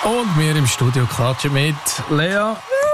Und wir im Studio klatschen mit Lea.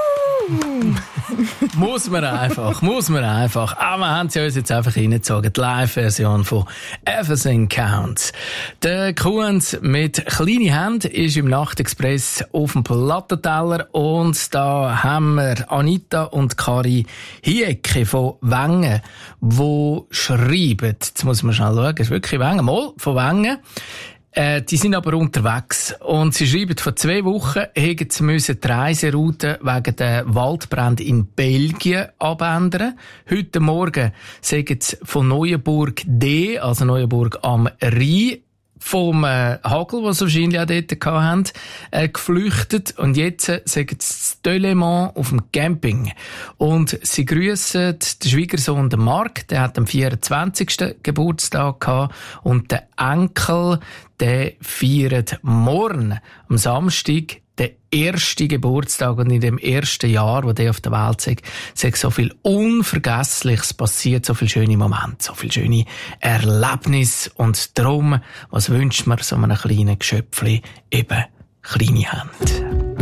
Muss man einfach. Aber wir haben sie uns jetzt einfach reingezogen. Die Live-Version von Everything Counts. Der Kuhns mit kleinen Händen ist im Nachtexpress auf dem Plattenteller. Und da haben wir Anita und Kari Hiecke von Wengen, die schreiben. Jetzt muss man schnell schauen. Es ist wirklich Wengen. Mal von Wengen. Die sind aber unterwegs. Und sie schreiben, vor 2 Wochen hätten sie die Reiseroute wegen der Waldbrände in Belgien abändern. Heute Morgen sagen sie von Neuenburg D, also Neuenburg am Rhein, vom Hagel, den sie wahrscheinlich auch dort hatten, geflüchtet. Und jetzt sagen sie Delémont auf dem Camping. Und sie grüssen den Schwiegersohn, den Marc, der hat am 24. Geburtstag gehabt. Und der Enkel, der feiert morgen, am Samstag, der erste Geburtstag. Und in dem ersten Jahr, wo der auf der Welt ist so viel Unvergessliches passiert, so viele schöne Momente, so viele schöne Erlebnisse. Und darum, was wünscht man so einem kleinen Geschöpfli? Eben kleine Hände.